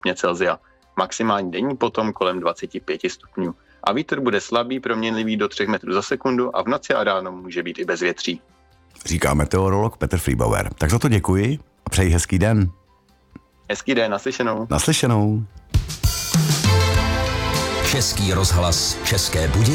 Celsia. Maximální denní potom kolem 25 stupňů. A vítr bude slabý, proměnlivý do 3 metrů za sekundu a v noci a ráno může být i bezvětří. Říká meteorolog Petr Friebauer. Tak za to děkuji a přeji hezký den. Hezký den, naslyšenou. Naslyšenou. Český rozhlas České Budějovice.